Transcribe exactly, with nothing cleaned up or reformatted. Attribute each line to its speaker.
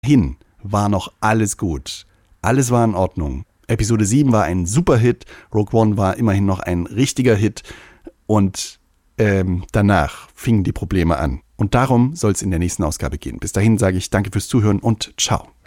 Speaker 1: Hin war noch alles gut. Alles war in Ordnung. Episode sieben war ein super Hit. Rogue One war immerhin noch ein richtiger Hit. Und ähm, danach fingen die Probleme an. Und darum soll es in der nächsten Ausgabe gehen. Bis dahin sage ich danke fürs Zuhören und ciao.